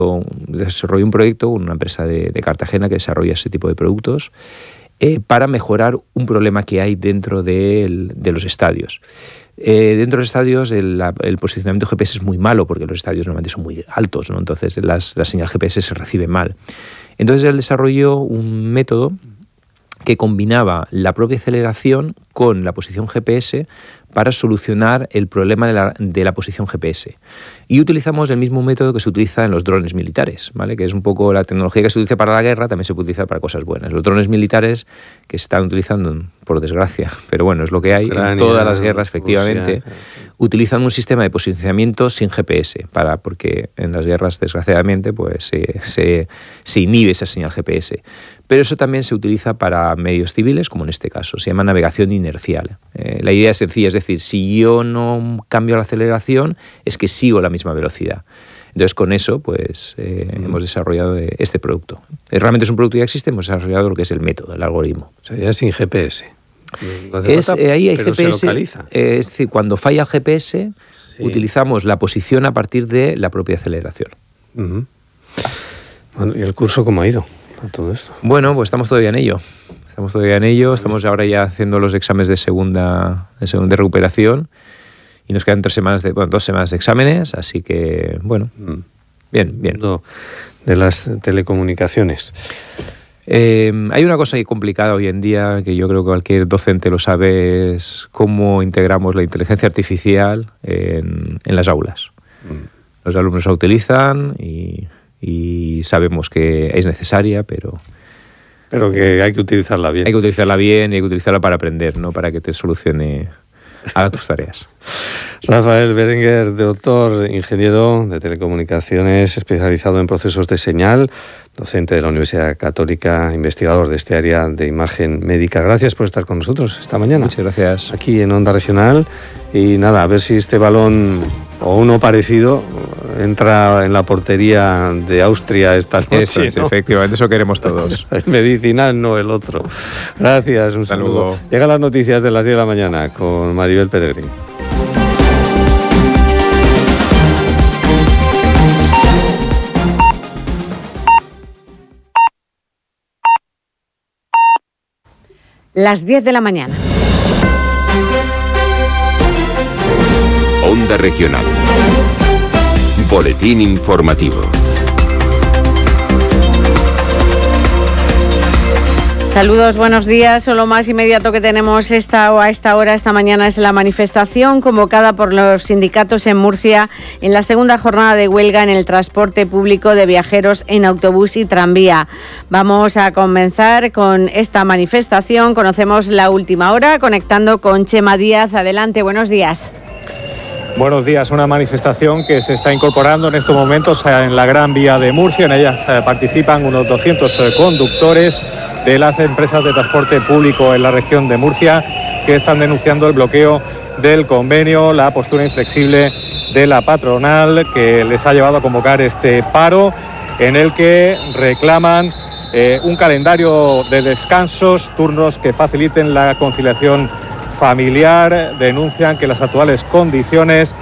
desarrolló un proyecto, una empresa de Cartagena que desarrolla ese tipo de productos, para mejorar un problema que hay dentro de los estadios. Dentro de los estadios el posicionamiento GPS es muy malo porque los estadios normalmente son muy altos, ¿no? Entonces la señal GPS se recibe mal. Entonces él desarrolló un método que combinaba la propia aceleración con la posición GPS para solucionar el problema de la posición GPS. Y utilizamos el mismo método que se utiliza en los drones militares, ¿vale? Que es un poco la tecnología que se utiliza para la guerra, también se puede utilizar para cosas buenas. Los drones militares que se están utilizando, por desgracia, pero bueno, es lo que hay, Ucrania, en todas las guerras, efectivamente, Rusia, utilizan un sistema de posicionamiento sin GPS, porque en las guerras, desgraciadamente, pues se inhibe esa señal GPS. Pero eso también se utiliza para medios civiles, como en este caso, se llama navegación inercial. La idea es sencilla, es decir, si yo no cambio la aceleración, es que sigo la misma velocidad. Entonces, con eso, pues hemos desarrollado este producto. Realmente es un producto que ya existe, hemos desarrollado lo que es el método, el algoritmo. O sea, ya sin GPS. Ahí hay GPS, es decir, cuando falla el GPS, sí, utilizamos la posición a partir de la propia aceleración. Uh-huh. Bueno, ¿y el curso cómo ha ido a todo esto? Bueno, pues estamos todavía en ello. Estamos ahora ya haciendo los exámenes de segunda recuperación y nos quedan 2 semanas de exámenes, así que, bueno, bien. De las telecomunicaciones. Hay una cosa complicada hoy en día que yo creo que cualquier docente lo sabe, es cómo integramos la inteligencia artificial en las aulas. Los alumnos la utilizan y sabemos que es necesaria, pero que hay que utilizarla bien. Hay que utilizarla bien y hay que utilizarla para aprender, no para que te solucione, haga tus tareas. Rafael Berenguer, doctor, ingeniero de telecomunicaciones, especializado en procesos de señal, docente de la Universidad Católica, investigador de este área de imagen médica. Gracias por estar con nosotros esta mañana. Muchas gracias. Aquí en Onda Regional. Y nada, a ver si este balón o uno parecido entra en la portería de Austria esta noche. Sí, ¿no? Efectivamente, eso queremos todos. El medicinal, no el otro. Gracias, un saludo. Llegan las noticias de las 10 de la mañana con Maribel Peregrín. Las 10 de la mañana. Onda Regional. Boletín informativo. Saludos, buenos días. Lo más inmediato que tenemos a esta hora, esta mañana, es la manifestación convocada por los sindicatos en Murcia en la segunda jornada de huelga en el transporte público de viajeros en autobús y tranvía. Vamos a comenzar con esta manifestación. Conocemos la última hora, conectando con Chema Díaz. Adelante, buenos días. Buenos días, una manifestación que se está incorporando en estos momentos en la Gran Vía de Murcia. En ella participan unos 200 conductores de las empresas de transporte público en la región de Murcia, que están denunciando el bloqueo del convenio, la postura inflexible de la patronal, que les ha llevado a convocar este paro, en el que reclaman un calendario de descansos, turnos que faciliten la conciliación familiar. Denuncian que las actuales condiciones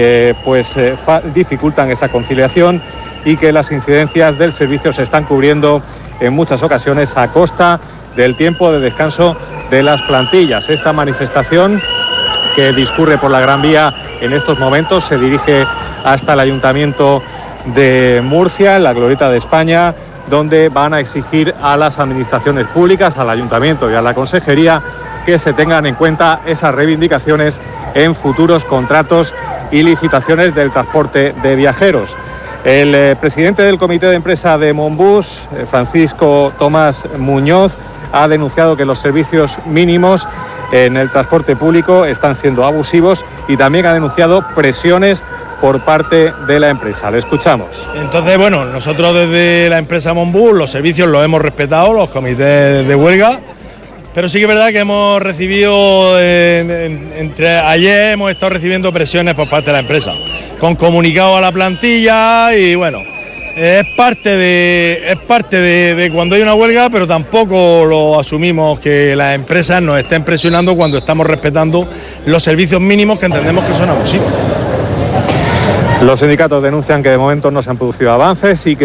dificultan esa conciliación y que las incidencias del servicio se están cubriendo en muchas ocasiones a costa del tiempo de descanso de las plantillas. Esta manifestación, que discurre por la Gran Vía en estos momentos, se dirige hasta el Ayuntamiento de Murcia, en la Glorieta de España, donde van a exigir a las administraciones públicas, al Ayuntamiento y a la Consejería, que se tengan en cuenta esas reivindicaciones en futuros contratos y licitaciones del transporte de viajeros. El presidente del Comité de Empresa de Monbus, Francisco Tomás Muñoz, ha denunciado que los servicios mínimos en el transporte público están siendo abusivos y también ha denunciado presiones por parte de la empresa. Le escuchamos. Entonces, bueno, nosotros desde la empresa Monbus los servicios los hemos respetado, los comités de huelga, pero sí que es verdad que hemos recibido, entre ayer hemos estado recibiendo presiones por parte de la empresa, con comunicado a la plantilla y bueno, es parte de cuando hay una huelga, pero tampoco lo asumimos que las empresas nos estén presionando cuando estamos respetando los servicios mínimos que entendemos que son abusivos. Los sindicatos denuncian que de momento no se han producido avances y que